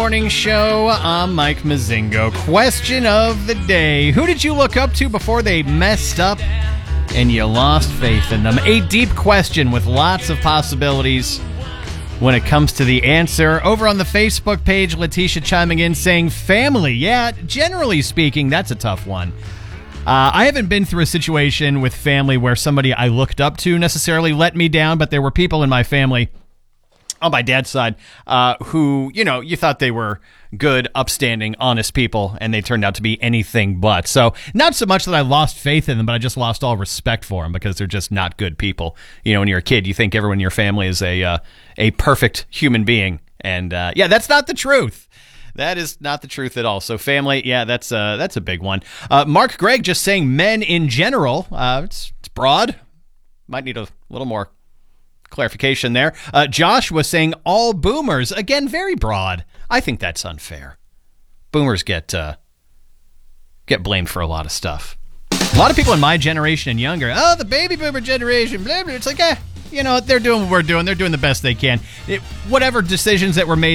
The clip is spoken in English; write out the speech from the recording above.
Morning show. I'm Mike Mazingo. Question of the day. Who did you look up to before they messed up and you lost faith in them? A deep question with lots of possibilities when it comes to the answer. Over on the Facebook page, Letitia chiming in saying family. Yeah, generally speaking, that's a tough one. I haven't been through a situation with family where somebody I looked up to necessarily let me down, but there were people in my family on my dad's side who, you thought they were good, upstanding, honest people, and they turned out to be anything but. So not so much that I lost faith in them, but I just lost all respect for them because they're just not good people. When you're a kid, you think everyone in your family is a perfect human being. And that's not the truth. That is not the truth at all. So family, that's a big one. Mark Gregg just saying men in general. It's broad. Might need a little more clarification there. Josh was saying all boomers. Again, very broad. I think that's unfair. Boomers get blamed for a lot of stuff. A lot of people in my generation and younger, the baby boomer generation, blah, blah. It's like, they're doing what we're doing. They're doing the best they can. Whatever decisions that were made